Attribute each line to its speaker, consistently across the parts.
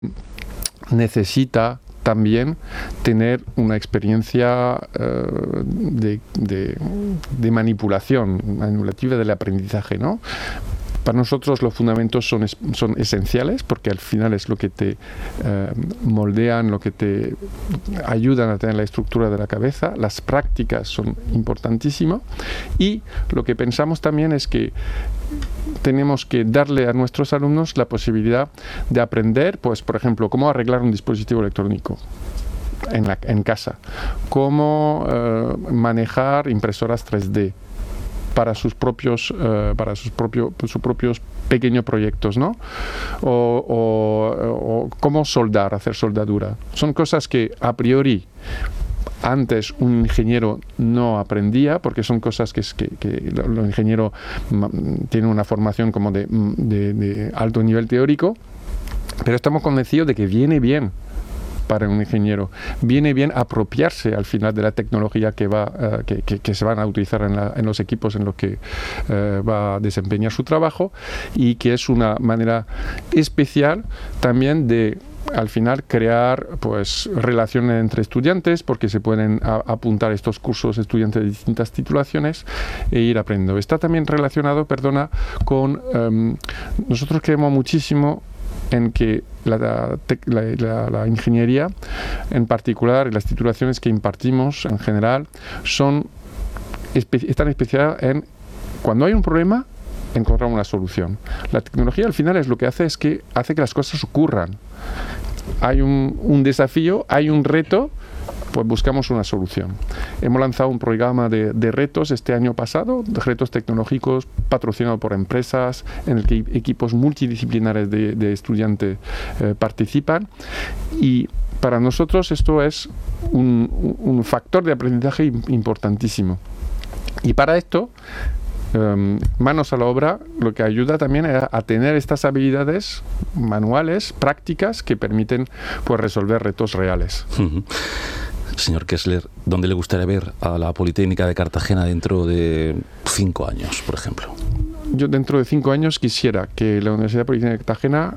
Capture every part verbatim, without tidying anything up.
Speaker 1: necesita también tener una experiencia uh, de, de, de manipulación, manipulativa del aprendizaje, ¿no? Para nosotros los fundamentos son, son esenciales porque al final es lo que te eh, moldean, lo que te ayudan a tener la estructura de la cabeza. Las prácticas son importantísimas y lo que pensamos también es que tenemos que darle a nuestros alumnos la posibilidad de aprender, pues por ejemplo, cómo arreglar un dispositivo electrónico en, la, en casa, cómo eh, manejar impresoras tres D, para sus propios uh, para sus propios sus propios pequeños proyectos, ¿no? O, o, o cómo soldar, hacer soldadura. Son cosas que a priori antes un ingeniero no aprendía porque son cosas que, que, que el ingeniero tiene una formación como de, de, de alto nivel teórico, pero estamos convencidos de que viene bien para un ingeniero. Viene bien apropiarse al final de la tecnología que, va, uh, que, que, que se van a utilizar en, la, en los equipos en los que uh, va a desempeñar su trabajo y que es una manera especial también de al final crear pues relaciones entre estudiantes porque se pueden a, apuntar estos cursos estudiantes de distintas titulaciones e ir aprendiendo. Está también relacionado, perdona, con um, nosotros creemos muchísimo en que la, la, la, la ingeniería en particular y las titulaciones que impartimos en general son espe- están especializadas en cuando hay un problema encontrar una solución. La tecnología al final es lo que hace es que hace que las cosas ocurran. Hay un, un desafío, hay un reto, pues buscamos una solución. Hemos lanzado un programa de, de retos este año pasado, de retos tecnológicos patrocinado por empresas, en el que equipos multidisciplinares de, de estudiantes eh, participan. Y para nosotros esto es un, un factor de aprendizaje importantísimo. Y para esto, Um, manos a la obra, lo que ayuda también a, a tener estas habilidades manuales, prácticas, que permiten pues resolver retos reales.
Speaker 2: Uh-huh. Señor Kessler, ¿dónde le gustaría ver a la Politécnica de Cartagena dentro de cinco años, por ejemplo?
Speaker 1: Yo dentro de cinco años quisiera que la Universidad Politécnica de Cartagena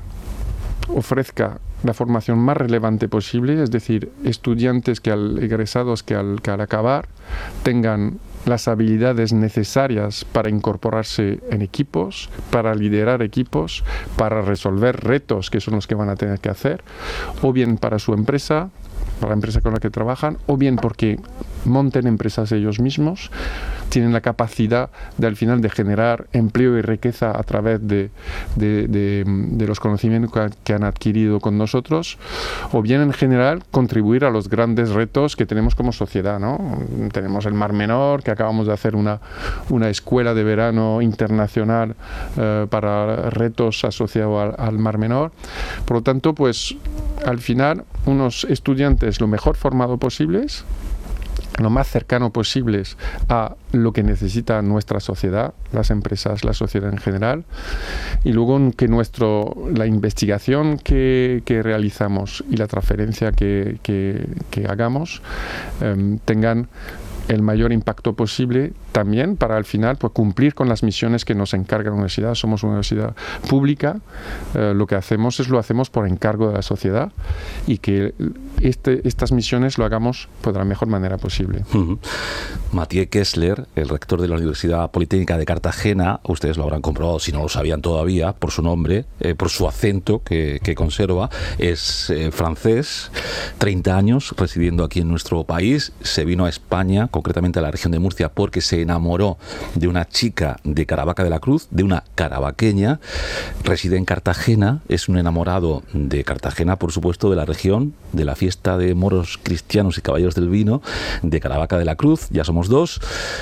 Speaker 1: ofrezca la formación más relevante posible, es decir, estudiantes que al egresados que al, que al acabar tengan las habilidades necesarias para incorporarse en equipos, para liderar equipos, para resolver retos que son los que van a tener que hacer, o bien para su empresa, para la empresa con la que trabajan, o bien porque monten empresas ellos mismos, tienen la capacidad de al final de generar empleo y riqueza a través de, de, de, de los conocimientos que, que han adquirido con nosotros, o bien en general contribuir a los grandes retos que tenemos como sociedad, ¿no? Tenemos el Mar Menor, que acabamos de hacer una, una escuela de verano internacional eh, para retos asociados al, al Mar Menor. Por lo tanto, pues al final unos estudiantes lo mejor formados posibles, lo más cercano posibles a lo que necesita nuestra sociedad, las empresas, la sociedad en general, y luego que nuestro, la investigación que, que realizamos y la transferencia que, que, que hagamos eh, tengan el mayor impacto posible también para al final pues, cumplir con las misiones que nos encarga la universidad. Somos una universidad pública, eh, lo que hacemos es lo hacemos por encargo de la sociedad y que este, estas misiones lo hagamos pues, de la mejor manera posible.
Speaker 2: Uh-huh. Mathieu Kessler, el rector de la Universidad Politécnica de Cartagena, ustedes lo habrán comprobado si no lo sabían todavía, por su nombre, eh, por su acento que, que conserva, es eh, francés, treinta años residiendo aquí en nuestro país, se vino a España, concretamente a la región de Murcia, porque se enamoró de una chica de Caravaca de la Cruz, de una carabaqueña, reside en Cartagena, es un enamorado de Cartagena, por supuesto, de la región, de la fiesta de moros cristianos y caballeros del vino, de Caravaca de la Cruz, ya somos dos,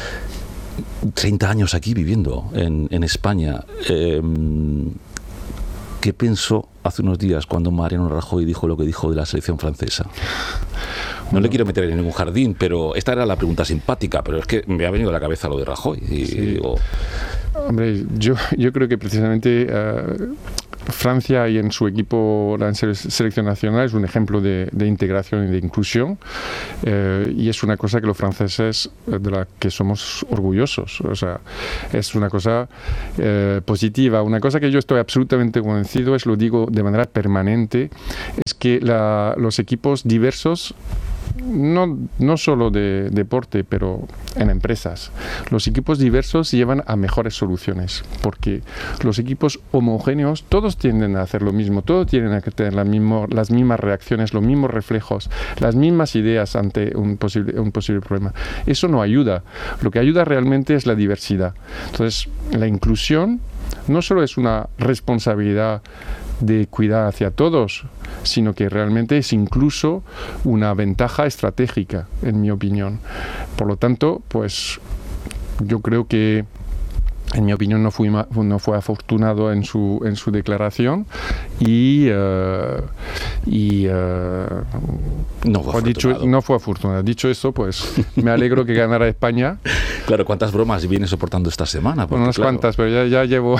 Speaker 2: treinta años aquí viviendo en, en España. Eh, ¿Qué pensó hace unos días cuando Mariano Rajoy dijo lo que dijo de la selección francesa? No le quiero meter en ningún jardín, pero esta era la pregunta simpática, pero es que me ha venido a la cabeza lo de Rajoy. Y,
Speaker 1: sí.
Speaker 2: y digo...
Speaker 1: Hombre, yo, yo creo que precisamente uh, Francia y en su equipo, la selección nacional, es un ejemplo de, de integración y de inclusión, eh, y es una cosa que los franceses, de la que somos orgullosos. O sea, es una cosa eh, positiva. Una cosa que yo estoy absolutamente convencido, es lo digo de manera permanente, es que la, los equipos diversos, No, no solo de deporte, pero en empresas, los equipos diversos llevan a mejores soluciones, porque los equipos homogéneos todos tienden a hacer lo mismo, todos tienen que tener la mismo, las mismas reacciones, los mismos reflejos, las mismas ideas ante un posible, un posible problema. Eso no ayuda. Lo que ayuda realmente es la diversidad. Entonces, la inclusión no solo es una responsabilidad de cuidar hacia todos, sino que realmente es incluso una ventaja estratégica, en mi opinión. Por lo tanto, pues yo creo que, en mi opinión, no fue, no fue afortunado en su, en su declaración y, uh, y uh,
Speaker 2: no, fue
Speaker 1: dicho, no fue afortunado. Dicho eso, pues me alegro que ganara España.
Speaker 2: Claro, ¿cuántas bromas viene soportando esta semana?
Speaker 1: Porque, bueno, unas claro, cuantas, pero ya, ya llevo,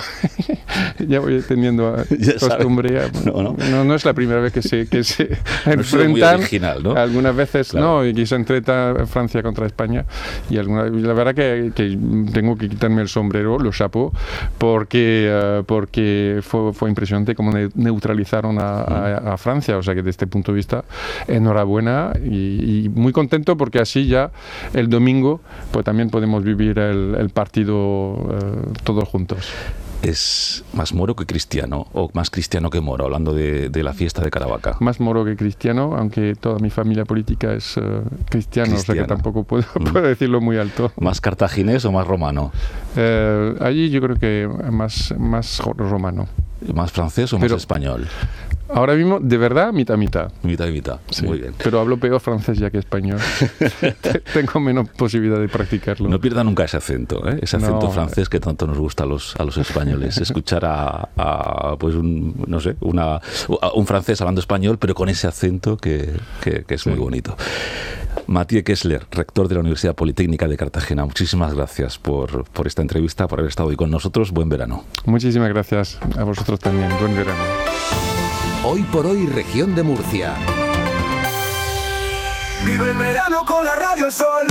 Speaker 1: ya voy teniendo costumbre. No, no. No, no es la primera vez que se, que se no enfrentan.
Speaker 2: Original, ¿no?
Speaker 1: Algunas veces
Speaker 2: claro.
Speaker 1: no, y se enfrenta Francia contra España. Y alguna, la verdad que, que tengo que quitarme el sombrero, los chapeaux, porque, uh, porque fue, fue impresionante cómo ne neutralizaron a, a, a Francia. O sea que desde este punto de vista, enhorabuena y, y muy contento, porque así ya el domingo pues también podemos vivir el, el partido uh, todos juntos.
Speaker 2: ¿Es más moro que cristiano o más cristiano que moro, hablando de, de la fiesta de Caravaca?
Speaker 1: Más moro que cristiano, aunque toda mi familia política es uh, cristiana, o sea que tampoco puedo, mm. puedo decirlo muy alto.
Speaker 2: ¿Más cartaginés o más romano?
Speaker 1: Eh, allí yo creo que más, más romano.
Speaker 2: ¿Más francés o más Pero, español?
Speaker 1: Ahora mismo, de verdad, mitad, mitad.
Speaker 2: Mitad y mitad, sí. Muy bien.
Speaker 1: Pero hablo peor francés ya que español. Tengo menos posibilidad de practicarlo.
Speaker 2: No pierda nunca ese acento, ¿eh? Ese acento
Speaker 1: no.
Speaker 2: francés que tanto nos gusta a los, a los españoles. Escuchar a, a pues un, no sé, una, un francés hablando español, pero con ese acento que, que, que es sí. muy bonito. Mathieu Kessler, rector de la Universidad Politécnica de Cartagena, muchísimas gracias por, por esta entrevista, por haber estado hoy con nosotros. Buen verano.
Speaker 1: Muchísimas gracias a vosotros también. Buen verano.
Speaker 3: Hoy por hoy, región de Murcia.
Speaker 4: Vive el verano con la Radio Sol.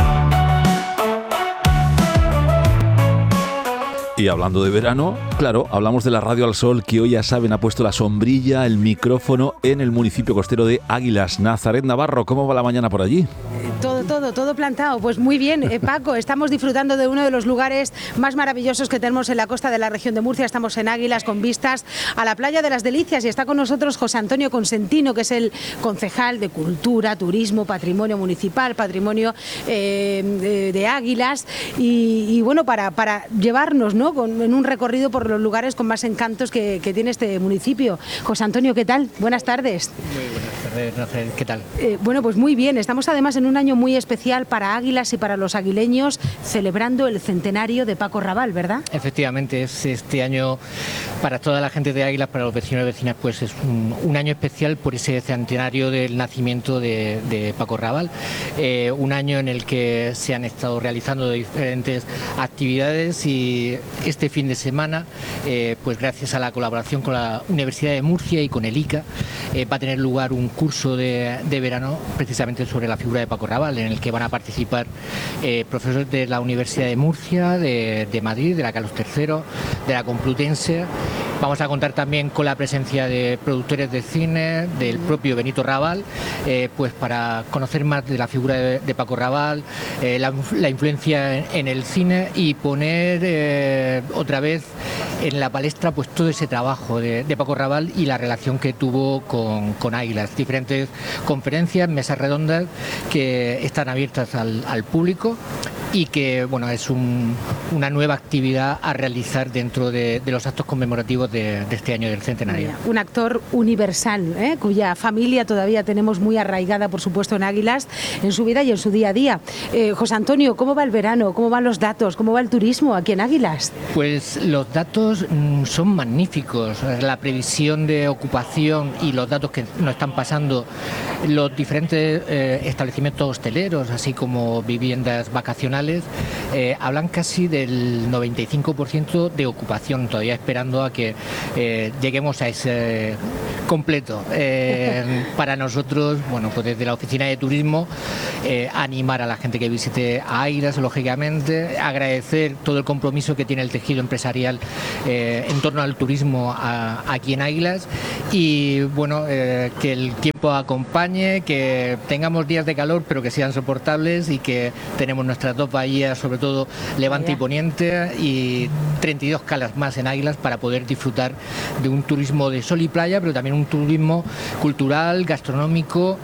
Speaker 2: Y hablando de verano, claro, hablamos de la Radio al Sol, que hoy, ya saben, ha puesto la sombrilla, el micrófono en el municipio costero de Águilas. Nazaret Navarro, ¿cómo va la mañana por allí?
Speaker 5: Todo, todo, todo plantado. Pues muy bien, eh, Paco, estamos disfrutando de uno de los lugares más maravillosos que tenemos en la costa de la región de Murcia. Estamos en Águilas, con vistas a la playa de las Delicias, y está con nosotros José Antonio Consentino, que es el concejal de Cultura, Turismo, Patrimonio Municipal, Patrimonio eh, de, de Águilas, y, y bueno, para, para llevarnos, ¿no?, con, en un recorrido por los lugares con más encantos que, que tiene este municipio. José Antonio, ¿qué tal? Buenas tardes.
Speaker 6: Muy buenas tardes, Nazaret, ¿qué tal?
Speaker 5: Eh, bueno, pues muy bien. Estamos además en un año muy especial para Águilas y para los aguileños, celebrando el centenario de Paco Raval, ¿verdad?
Speaker 6: Efectivamente, es este año para toda la gente de Águilas, para los vecinos y vecinas, pues es un, un año especial por ese centenario del nacimiento de, de Paco Raval. Eh, un año en el que se han estado realizando diferentes actividades, y este fin de semana, eh, pues gracias a la colaboración con la Universidad de Murcia y con el I C A, eh, va a tener lugar un curso de, de verano precisamente sobre la figura de Paco Raval, en el que van a participar eh, profesores de la Universidad de Murcia, de, de Madrid, de la Carlos tercero, de la Complutense. Vamos a contar también con la presencia de productores de cine, del propio Benito Raval, eh, pues para conocer más de la figura de, de Paco Raval, eh, la, la influencia en, en el cine, y poner eh, otra vez en la palestra pues todo ese trabajo de, de Paco Raval y la relación que tuvo con, con Águilas. Diferentes conferencias, mesas redondas que están abiertas al, al público, y que bueno, es un, una nueva actividad a realizar dentro de, de los actos conmemorativos de, de este año del centenario.
Speaker 5: Un actor universal, ¿eh?, cuya familia todavía tenemos muy arraigada, por supuesto, en Águilas, en su vida y en su día a día. Eh, José Antonio, ¿cómo va el verano? ¿Cómo van los datos? ¿Cómo va el turismo aquí en Águilas?
Speaker 6: Pues los datos mmm, son magníficos. La previsión de ocupación y los datos que nos están pasando los diferentes eh, establecimientos hosteleros, así como viviendas vacacionales, profesionales, eh, hablan casi del noventa y cinco por ciento de ocupación, todavía esperando a que eh, lleguemos a ese completo. Eh, para nosotros, bueno, pues desde la oficina de turismo, eh, animar a la gente que visite a Águilas, lógicamente, agradecer todo el compromiso que tiene el tejido empresarial eh, en torno al turismo a, aquí en Águilas y bueno, eh, que el tiempo acompañe, que tengamos días de calor pero que sean soportables y que tenemos nuestras dos bahías, sobre todo Levante y Poniente, y treinta y dos calas más en Águilas para poder disfrutar de un turismo de sol y playa, pero también un turismo cultural, gastronómico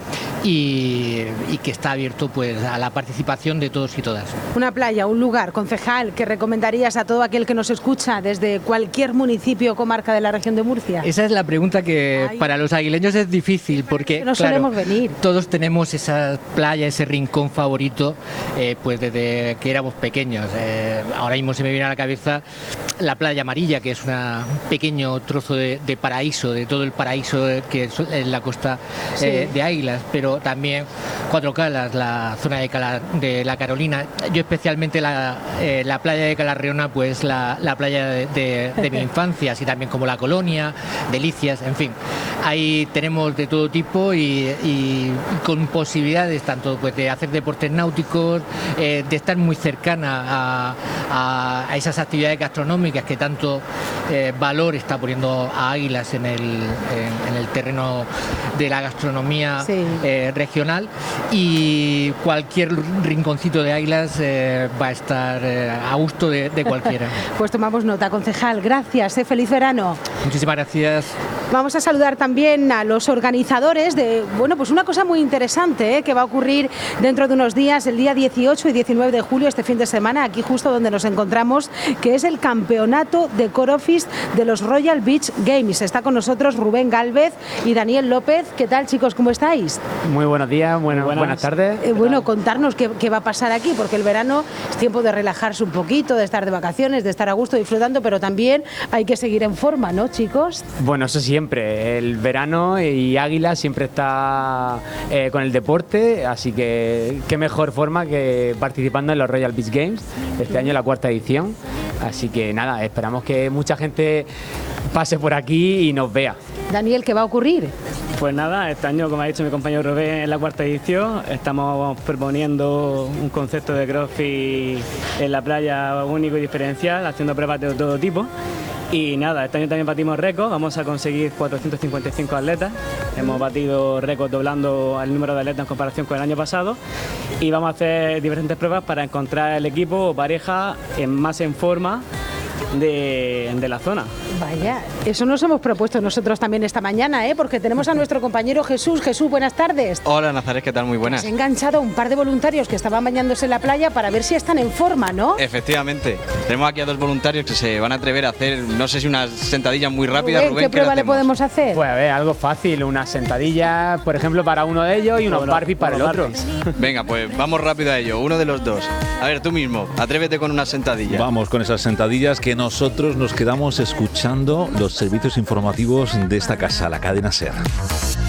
Speaker 6: y, y que está abierto pues a la participación de todos y todas.
Speaker 5: Una playa, un lugar, concejal, que recomendarías a todo aquel que nos escucha desde cualquier municipio o comarca de la región de Murcia.
Speaker 6: Esa es la pregunta que
Speaker 5: Ay.
Speaker 6: para los aguileños es difícil porque
Speaker 5: no
Speaker 6: claro,
Speaker 5: solemos venir.
Speaker 6: Todos tenemos esa playa, ese rincón favorito, eh, pues desde que éramos pequeños. Eh, ahora mismo se me viene a la cabeza la playa amarilla, que es una, un pequeño trozo de, de paraíso, de todo el paraíso que es en la costa
Speaker 5: Sí.
Speaker 6: eh, de Águilas, pero también Cuatro Calas, la zona de, Cala, de la Carolina. Yo especialmente la, eh, la playa de Calarreona, pues la, la playa de, de, de mi infancia, así también como la Colonia, Delicias, en fin. Ahí tenemos de todo tipo y, y con posibilidades tanto pues de hacer deportes náuticos, eh, de estar muy cercana a, a, a esas actividades gastronómicas que tanto eh, valor está poniendo a Águilas en el, en, en el terreno de la gastronomía
Speaker 5: Sí.
Speaker 6: eh, regional, y cualquier rinconcito de Águilas eh, va a estar eh, a gusto de, de cualquiera.
Speaker 5: Pues tomamos nota, concejal. Gracias, ¿eh? Feliz verano.
Speaker 6: Muchísimas gracias.
Speaker 5: Vamos a saludar también a los organizadores de, bueno, pues una cosa muy interesante, ¿eh? Que va a ocurrir dentro de unos días, el día dieciocho y diecinueve de julio, este fin de semana, aquí justo donde nos encontramos, que es el campeonato de Corofis de los Royal Beach Games. Está con nosotros Rubén Gálvez y Daniel López. ¿Qué tal, chicos? ¿Cómo estáis?
Speaker 7: Muy buenos días, bueno, buenas. buenas tardes.
Speaker 5: Eh, bueno, contarnos qué, qué va a pasar aquí, porque el verano es tiempo de relajarse un poquito, de estar de vacaciones, de estar a gusto disfrutando, pero también hay que seguir en forma, ¿no, chicos?
Speaker 7: Bueno, eso siempre, el verano y Águila siempre está eh, con el deporte, así que qué mejor forma que participando en los Royal Beach Games, este año la cuarta edición, así que nada, esperamos que mucha gente pase por aquí y nos vea.
Speaker 5: Daniel, ¿qué va a ocurrir?
Speaker 8: Pues nada, este año, como ha dicho mi compañero Rubén, en la cuarta edición estamos proponiendo un concepto de CrossFit en la playa único y diferencial, haciendo pruebas de todo tipo. Y nada, este año también batimos récord, vamos a conseguir cuatrocientos cincuenta y cinco atletas, hemos batido récord doblando el número de atletas en comparación con el año pasado y vamos a hacer diferentes pruebas para encontrar el equipo o pareja en, más en forma de, de la zona.
Speaker 5: Vaya, eso nos hemos propuesto nosotros también esta mañana, ¿eh? Porque tenemos a nuestro compañero Jesús. Jesús, buenas tardes.
Speaker 9: Hola, Nazaret, ¿qué tal? Muy buenas.
Speaker 5: Has enganchado a un par de voluntarios que estaban bañándose en la playa para ver si están en forma, ¿no?
Speaker 9: Efectivamente, tenemos aquí a dos voluntarios que se van a atrever a hacer, no sé si unas sentadillas muy rápidas,
Speaker 5: Rubén,
Speaker 9: Rubén.
Speaker 5: ¿qué prueba le podemos hacer?
Speaker 7: Pues a ver, algo fácil, unas sentadillas, por ejemplo, para uno de ellos y unos
Speaker 8: Bueno,
Speaker 7: burpees para el
Speaker 8: unos
Speaker 7: otro.
Speaker 8: burpees.
Speaker 9: Venga, pues vamos rápido a ello, uno de los dos. A ver, tú mismo, atrévete con unas sentadillas.
Speaker 2: Vamos con esas sentadillas que nosotros nos quedamos escuchando los servicios informativos de esta casa, la cadena SER.